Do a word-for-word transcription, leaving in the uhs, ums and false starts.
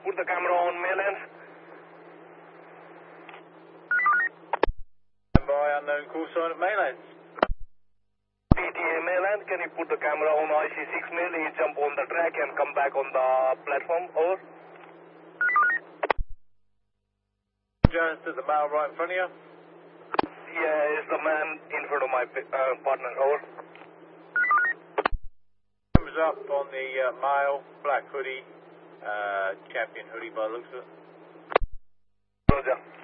put the camera on mainland? By unknown call sign at mainland. T T A mainland, can you put the camera on I C six mil, you jump on the track and come back on the platform, over? Just at the mail right in front of you? Yeah, it's the man in front of my uh, partner, over. Comes up on the uh, mail, black hoodie, uh, champion hoodie by the looks of it. Roger.